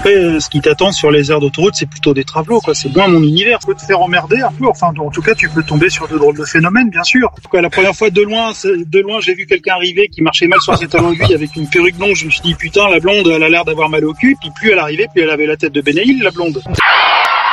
Après, ce qui t'attend sur les aires d'autoroute, c'est plutôt des travelots, quoi. C'est moins mon univers. Tu peux te faire emmerder un peu, enfin, en tout cas, tu peux tomber sur de drôles de phénomènes, bien sûr. En tout cas, la première fois, de loin, j'ai vu quelqu'un arriver qui marchait mal sur ses talons aiguilles avec une perruque blonde. Je me suis dit, putain, la blonde, elle a l'air d'avoir mal au cul. Puis plus elle arrivait, plus elle avait la tête de Benaïl, la blonde.